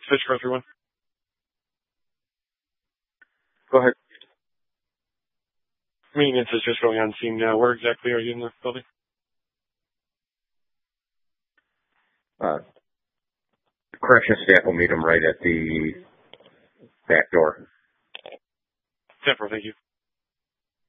Switch for 3-1. Go ahead. Maintenance is just going on scene now. Where exactly are you in the building? Correction staff will meet him right at the back door. 10-4, thank you.